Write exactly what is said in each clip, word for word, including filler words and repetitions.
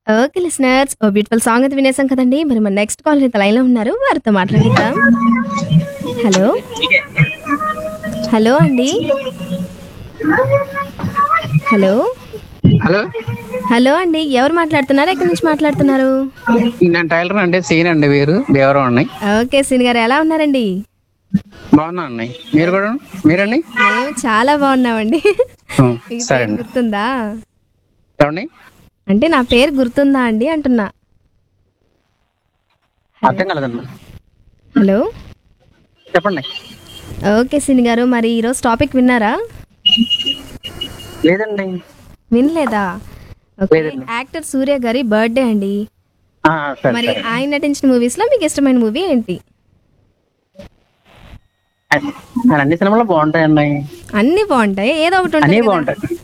Okay listeners, ఓ beautiful song అయితే వినేసాం కదండి. మరి మన నెక్స్ట్ కాలర్ అయితే లైన్‌లో ఉన్నారు. వారితో మాట్లాడిద్దాం. హలో. హలో అండి. హలో. హలో. హలో అండి. ఎవరు మాట్లాడుతున్నారు? ఎక్కడి నుంచి మాట్లాడుతున్నారు? నేను టైలర్ అండి. సీన్ అండి వీరు దేవరం అండి. ఓకే సీన్ గారు, ఎలా ఉన్నారండి? బాగున్నా అండి. మీరు కూడా మీరండి? మేము చాలా బాగున్నామండి. ఉమ్, మీ సరే పేరు అండి. గుర్తుందా? చెప్పండి. అంటే నా పేరు గుర్తుందా అండి అంటున్నా. హలో. అర్థం కలదండి. హలో. చెప్పండి. ఓకే సీన్ గారు, మరి ఈరోజు టాపిక్ విన్నారా? లేదండి. వినలేదా? ఓకే. లేదండి. యాక్టర్ సూర్య గారి బర్త్డే అండి. ఆ, సరే మరి సరే. ఆయన నటించిన మూవీస్ లో మీకు ఇష్టమైన మూవీ ఏంటి? ఆయన అన్ని సినిమాలు బాగుంటాయండి. అన్ని బాగుంటాయి, ఏదో ఒకటి అన్నీ ఉంటుంది కదా. బాగుంటాయి.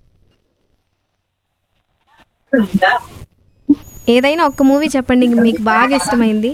ఏదైనా ఒక్క మూవీ చెప్పండి మీకు బాగా ఇష్టమైంది.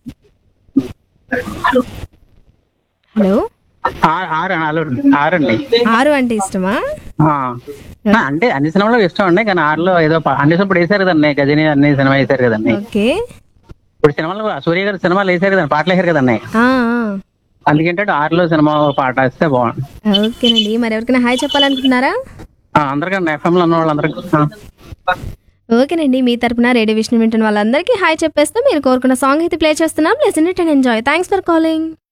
హలో. ఆ- ఆరు ఆరు ఆరండి. ఆరు అంటే ఇష్టమా? ఆ. ఆ, అంటే అన్ని సినిమాలు ఇష్టం అండి, కానీ ఆరులో ఏదో పా- అన్ని ఇప్పుడు వేసారు కదండి, గజని అన్ని సినిమా వేసారు కదండి. ఓకే. ఇప్పుడు సినిమాలు సూర్య గారి సినిమాలు వేసారు కదండి, పాటలు వేసారు కదండి. ఆ, అందుకంటే ఆరులో సినిమా పాట వేస్తే బాగుంది. ఆ. ఓకేనండి, మరి ఎవరికైనా హాయ్ చెప్పాలనుకుంటున్నారా? ఆ, అందరికీ ఎఫ్ఎం లో ఉన్న వాళ్ళందరికీ ఆ. ఓకేనండి, మీ తరపున రేడియో విష్ణు వింటున్న వాళ్ళందరికీ హాయ్ చెప్పేస్తూ మీరు కోరుకున్న సాంగ్ అయితే ప్లే చేస్తున్నాం. Listen it and enjoy. Thanks for calling.